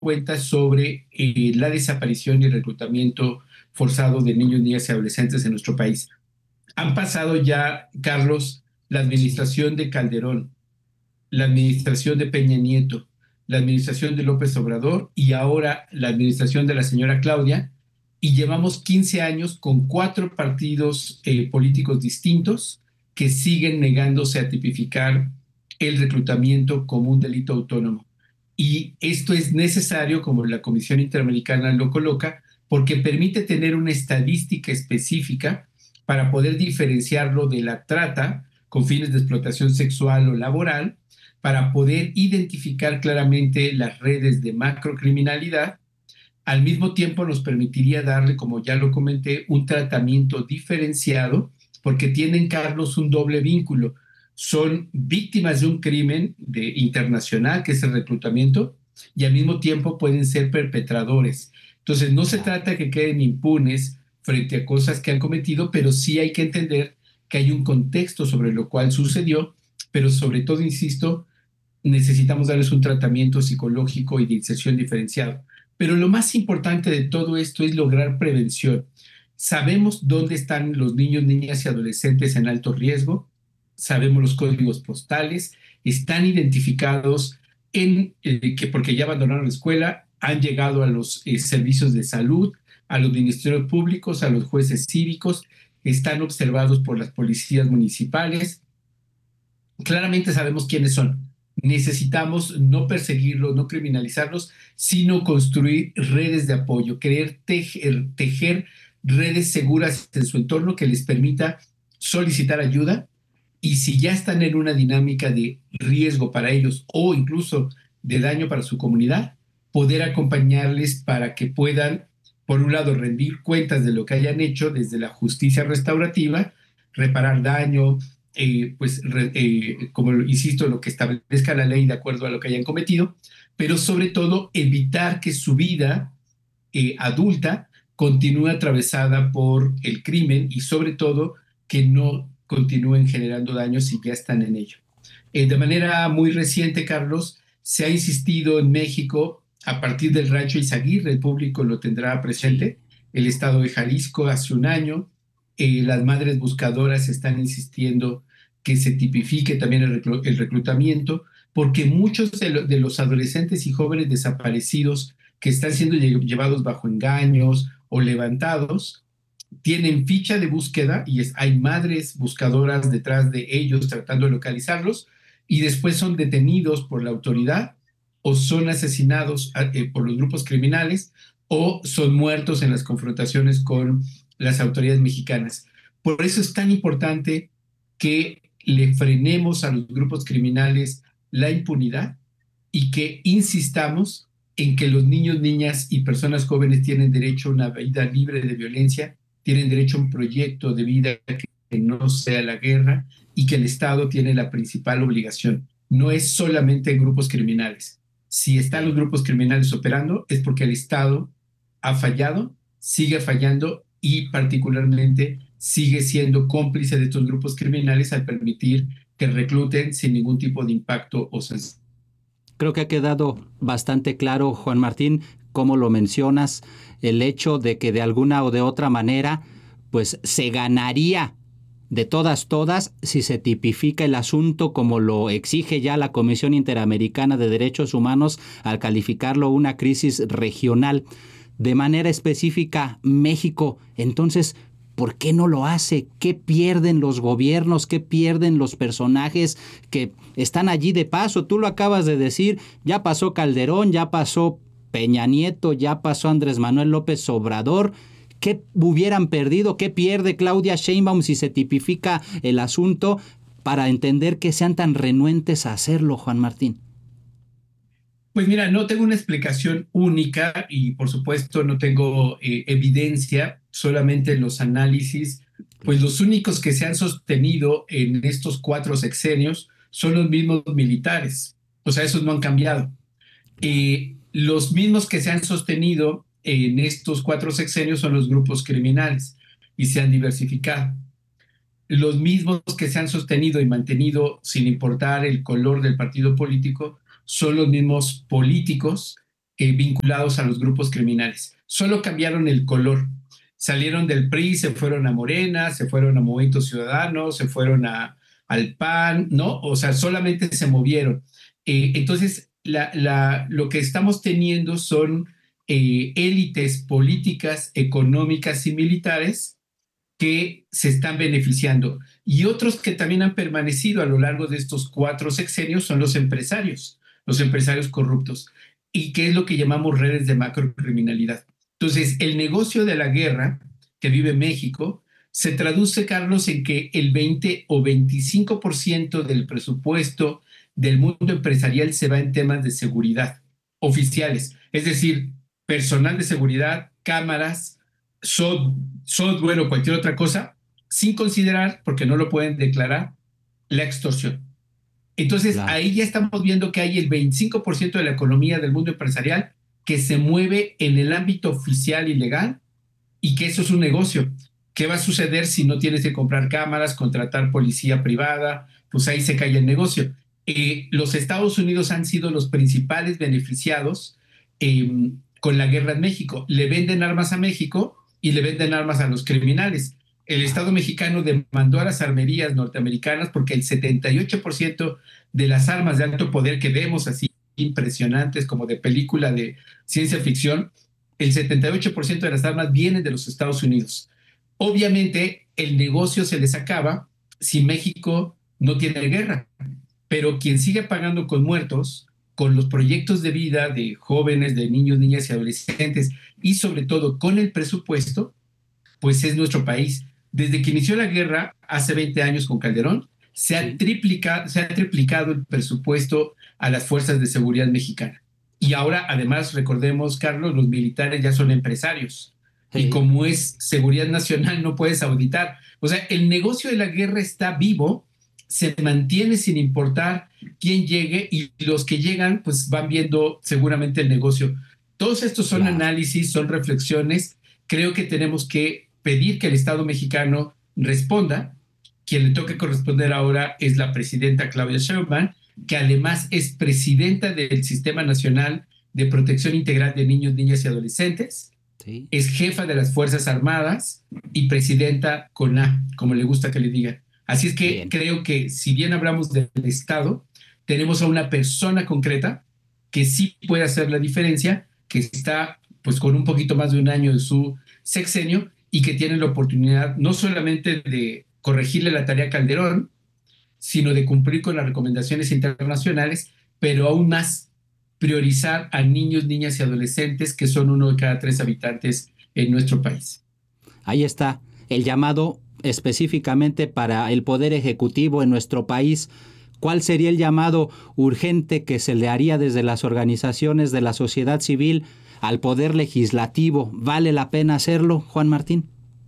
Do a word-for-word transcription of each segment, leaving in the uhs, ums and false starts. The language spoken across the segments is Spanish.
cuentas sobre eh, la desaparición y el reclutamiento forzado de niños, niñas y adolescentes en nuestro país. Han pasado ya, Carlos, la Sí. administración de Calderón, la administración de Peña Nieto, la administración de López Obrador y ahora la administración de la señora Claudia, y llevamos quince años con cuatro partidos eh, políticos distintos que siguen negándose a tipificar el reclutamiento como un delito autónomo. Y esto es necesario, como la Comisión Interamericana lo coloca, porque permite tener una estadística específica para poder diferenciarlo de la trata con fines de explotación sexual o laboral, para poder identificar claramente las redes de macrocriminalidad. Al mismo tiempo nos permitiría darle, como ya lo comenté, un tratamiento diferenciado, porque tienen, Carlos, un doble vínculo. Son víctimas de un crimen de, internacional, que es el reclutamiento, y al mismo tiempo pueden ser perpetradores. Entonces, no se Claro. trata que queden impunes frente a cosas que han cometido, pero sí hay que entender que hay un contexto sobre lo cual sucedió, pero sobre todo, insisto, necesitamos darles un tratamiento psicológico y de inserción diferenciado. Pero lo más importante de todo esto es lograr prevención. Sabemos dónde están los niños, niñas y adolescentes en alto riesgo, sabemos los códigos postales, están identificados en eh, que porque ya abandonaron la escuela, han llegado a los eh, servicios de salud, a los ministerios públicos, a los jueces cívicos, están observados por las policías municipales. Claramente sabemos quiénes son. Necesitamos no perseguirlos, no criminalizarlos, sino construir redes de apoyo, querer tejer, tejer redes seguras en su entorno que les permita solicitar ayuda, y si ya están en una dinámica de riesgo para ellos o incluso de daño para su comunidad, poder acompañarles para que puedan, por un lado, rendir cuentas de lo que hayan hecho desde la justicia restaurativa, reparar daño, eh, pues, re, eh, como insisto, lo que establezca la ley de acuerdo a lo que hayan cometido, pero sobre todo evitar que su vida eh, adulta continúe atravesada por el crimen, y sobre todo que no continúen generando daños si ya están en ello. Eh, de manera muy reciente, Carlos, se ha insistido en México a partir del rancho Izaguirre, el público lo tendrá Sí. presente, el estado de Jalisco hace un año. Eh, las madres buscadoras están insistiendo que se tipifique también el, reclu el reclutamiento, porque muchos de, lo de los adolescentes y jóvenes desaparecidos que están siendo lle llevados bajo engaños o levantados tienen ficha de búsqueda, y es, hay madres buscadoras detrás de ellos tratando de localizarlos, y después son detenidos por la autoridad o son asesinados eh, por los grupos criminales o son muertos en las confrontaciones con las autoridades mexicanas. Por eso es tan importante que le frenemos a los grupos criminales la impunidad y que insistamos en que los niños, niñas y personas jóvenes tienen derecho a una vida libre de violencia, tienen derecho a un proyecto de vida que no sea la guerra, y que el Estado tiene la principal obligación. No es solamente grupos criminales. Si están los Sí. grupos criminales operando es porque el Estado ha fallado, sigue fallando y particularmente sigue siendo cómplice de estos grupos criminales al permitir que recluten sin ningún tipo de impacto o sanción. Creo que ha quedado bastante claro, Juan Martín, cómo lo mencionas, el hecho de que de alguna o de otra manera, pues se ganaría de todas, todas, si se tipifica el asunto como lo exige ya la Comisión Interamericana de Derechos Humanos al calificarlo una crisis regional. De manera específica, México, entonces, ¿por qué no lo hace? ¿Qué pierden los gobiernos? ¿Qué pierden los personajes que están allí de paso? Tú lo acabas de decir, ya pasó Calderón, ya pasó Peña Nieto, ya pasó Andrés Manuel López Obrador. ¿Qué hubieran perdido? ¿Qué pierde Claudia Sheinbaum si se tipifica el asunto para entender que sean tan renuentes a hacerlo, Juan Martín? Pues mira, no tengo una explicación única y por supuesto no tengo eh, evidencia, solamente los análisis. Pues Claro. los únicos que se han sostenido en estos cuatro sexenios son los mismos militares, o sea, esos no han cambiado. Claro. Eh, los mismos que se han sostenido en estos cuatro sexenios son los grupos criminales y se han diversificado. Los mismos que se han sostenido y mantenido sin importar el color del partido político son los mismos políticos eh, vinculados a los grupos criminales. Solo cambiaron el color. Salieron del P R I, se fueron a Morena, se fueron a Movimiento Ciudadano, se fueron a, al P A N, ¿no? O sea, solamente se movieron. Eh, entonces, la, la, lo que estamos teniendo son eh, élites políticas, económicas y militares que se están beneficiando. Y otros que también han permanecido a lo largo de estos cuatro sexenios son los empresarios, los empresarios corruptos. ¿Y qué es lo que llamamos redes de macrocriminalidad? Entonces, el negocio de la guerra que vive México se traduce, Carlos, en que el veinte o veinticinco por ciento del presupuesto del mundo empresarial se va en temas de seguridad oficiales, es decir, personal de seguridad, cámaras, software o cualquier otra cosa, sin considerar, porque no lo pueden declarar, la extorsión. Entonces, claro, ahí ya estamos viendo que hay el veinticinco por ciento de la economía del mundo empresarial que se mueve en el ámbito oficial y legal, y que eso es un negocio. ¿Qué va a suceder si no tienes que comprar cámaras, contratar policía privada? Pues ahí se cae el negocio. Eh, los Estados Unidos han sido los principales beneficiados eh, con la guerra en México. Le venden armas a México y le venden armas a los criminales. El Estado mexicano demandó a las armerías norteamericanas porque el setenta y ocho por ciento de las armas de alto poder que vemos así impresionantes como de película de ciencia ficción, el setenta y ocho por ciento de las armas vienen de los Estados Unidos. Obviamente el negocio se les acaba si México no tiene guerra, pero quien sigue pagando con muertos, con los proyectos de vida de jóvenes, de niños, niñas y adolescentes, y sobre todo con el presupuesto, pues es nuestro país. Desde que inició la guerra, hace veinte años con Calderón, se ha, sí. triplicado, se ha triplicado el presupuesto a las fuerzas de seguridad mexicana. Y ahora, además, recordemos, Carlos, los militares ya son empresarios. Sí. Y como es seguridad nacional, no puedes auditar. O sea, el negocio de la guerra está vivo, se mantiene sin importar quién llegue, y los que llegan, pues van viendo seguramente el negocio. Todos estos son claro. análisis, son reflexiones. Creo que tenemos que pedir que el Estado mexicano responda. Quien le toque corresponder ahora es la presidenta Claudia Sheinbaum, que además es presidenta del Sistema Nacional de Protección Integral de Niños, Niñas y Adolescentes, sí. es jefa de las Fuerzas Armadas y presidenta con A, como le gusta que le digan. Así es que bien. Creo que si bien hablamos del Estado, tenemos a una persona concreta que sí puede hacer la diferencia, que está pues con un poquito más de un año de su sexenio y que tiene la oportunidad no solamente de corregirle la tarea a Calderón, sino de cumplir con las recomendaciones internacionales, pero aún más priorizar a niños, niñas y adolescentes, que son uno de cada tres habitantes en nuestro país. Ahí está el llamado específicamente para el Poder Ejecutivo en nuestro país. ¿Cuál sería el llamado urgente que se le haría desde las organizaciones de la sociedad civil al Poder Legislativo? ¿Vale la pena hacerlo, Juan Martín?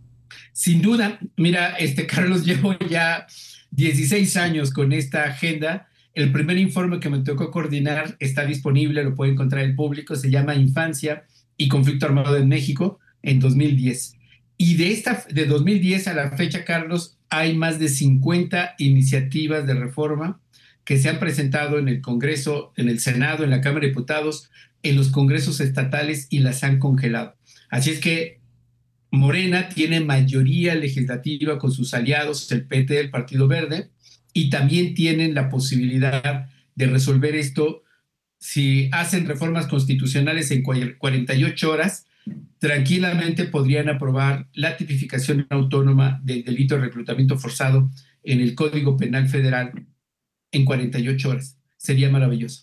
Sin duda. Mira, este Carlos, llevo ya dieciséis años con esta agenda. El primer informe que me tocó coordinar está disponible, lo puede encontrar el público, se llama Infancia y Conflicto Armado en México en dos mil diez. Y de, esta, de dos mil diez a la fecha, Carlos, hay más de cincuenta iniciativas de reforma que se han presentado en el Congreso, en el Senado, en la Cámara de Diputados, en los congresos estatales, y las han congelado. Así es que Morena tiene mayoría legislativa con sus aliados, el P T, el Partido Verde, y también tienen la posibilidad de resolver esto. Si hacen reformas constitucionales en cuarenta y ocho horas, tranquilamente podrían aprobar la tipificación autónoma del delito de reclutamiento forzado en el Código Penal Federal en cuarenta y ocho horas. Sería maravilloso.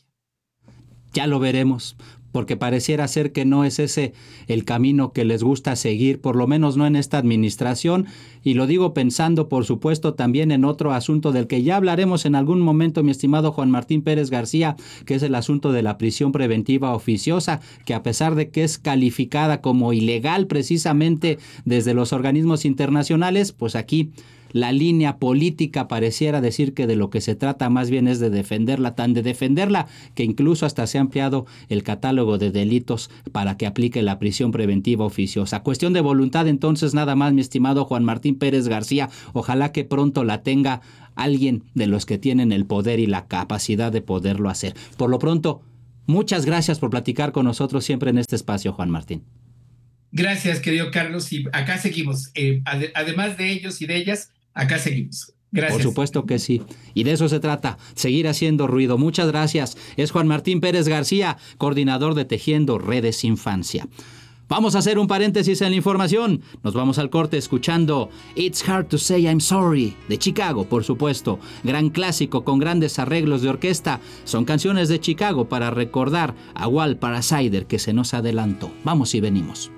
Ya lo veremos, porque pareciera ser que no es ese el camino que les gusta seguir, por lo menos no en esta administración, y lo digo pensando, por supuesto, también en otro asunto del que ya hablaremos en algún momento, mi estimado Juan Martín Pérez García, que es el asunto de la prisión preventiva oficiosa, que a pesar de que es calificada como ilegal precisamente desde los organismos internacionales, pues aquí la línea política pareciera decir que de lo que se trata más bien es de defenderla, tan de defenderla que incluso hasta se ha ampliado el catálogo de delitos para que aplique la prisión preventiva oficiosa. Cuestión de voluntad entonces nada más, mi estimado Juan Martín Pérez García. Ojalá que pronto la tenga alguien de los que tienen el poder y la capacidad de poderlo hacer. Por lo pronto, Muchas gracias por platicar con nosotros siempre en este espacio, Juan Martín. Gracias, querido Carlos, y acá seguimos. Eh, ad- además de ellos y de ellas, acá seguimos. Gracias. Por supuesto que sí. Y de eso se trata, seguir haciendo ruido. Muchas gracias. Es Juan Martín Pérez García, coordinador de Tejiendo Redes Infancia. Vamos a hacer un paréntesis en la información. Nos vamos al corte escuchando It's Hard to Say I'm Sorry, de Chicago, por supuesto. Gran clásico con grandes arreglos de orquesta. Son canciones de Chicago para recordar a Walt Parasider, que se nos adelantó. Vamos y venimos.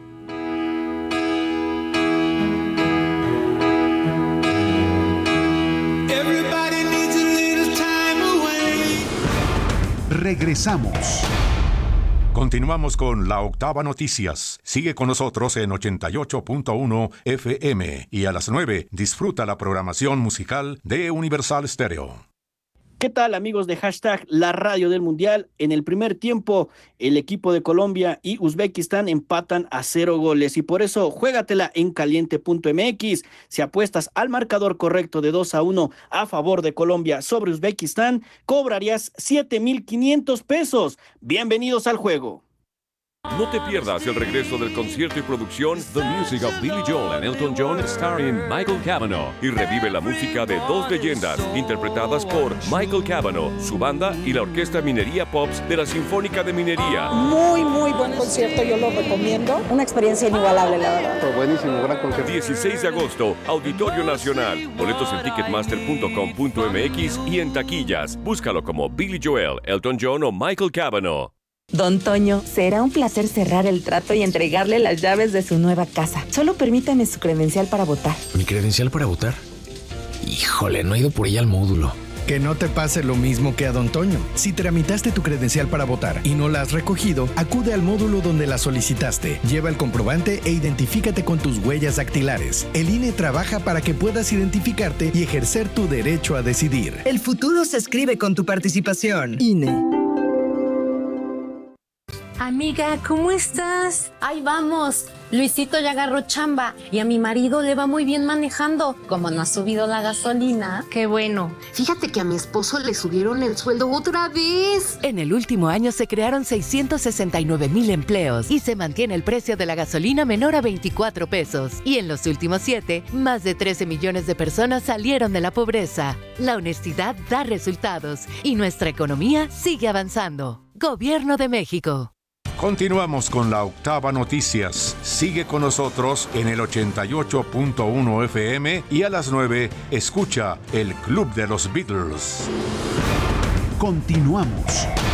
Regresamos. Continuamos con La Octava Noticias. Sigue con nosotros en ochenta y ocho punto uno F M y a las nueve disfruta la programación musical de Universal Stereo. ¿Qué tal, amigos de hashtag La Radio del Mundial? En el primer tiempo, el equipo de Colombia y Uzbekistán empatan a cero goles y por eso juégatela en caliente punto m x. Si apuestas al marcador correcto de dos a uno a favor de Colombia sobre Uzbekistán, cobrarías siete mil quinientos pesos. Bienvenidos al juego. No te pierdas el regreso del concierto y producción The Music of Billy Joel and Elton John starring Michael Cavanaugh y revive la música de dos leyendas interpretadas por Michael Cavanaugh, su banda y la Orquesta Minería Pops de la Sinfónica de Minería. Muy, muy buen concierto, yo lo recomiendo. Una experiencia inigualable, la verdad. Fue buenísimo, gran concierto. dieciséis de agosto, Auditorio Nacional. Boletos en ticketmaster punto com punto m x y en taquillas. Búscalo como Billy Joel, Elton John o Michael Cavanaugh. Don Toño, será un placer cerrar el trato y entregarle las llaves de su nueva casa. Solo permítame su credencial para votar. ¿Mi credencial para votar? Híjole, no he ido por ella al módulo. Que no te pase lo mismo que a Don Toño. Si tramitaste tu credencial para votar y no la has recogido, acude al módulo donde la solicitaste. Lleva el comprobante e identifícate con tus huellas dactilares. El I N E trabaja para que puedas identificarte y ejercer tu derecho a decidir. El futuro se escribe con tu participación. I N E. Amiga, ¿cómo estás? Ahí vamos. Luisito ya agarró chamba y a mi marido le va muy bien manejando. Como no ha subido la gasolina. Qué bueno. Fíjate que a mi esposo le subieron el sueldo otra vez. En el último año se crearon seiscientos sesenta y nueve mil empleos y se mantiene el precio de la gasolina menor a veinticuatro pesos. Y en los últimos siete, más de trece millones de personas salieron de la pobreza. La honestidad da resultados y nuestra economía sigue avanzando. Gobierno de México. Continuamos con La Octava Noticias. Sigue con nosotros en el ochenta y ocho punto uno F M y a las nueve escucha el Club de los Beatles. Continuamos.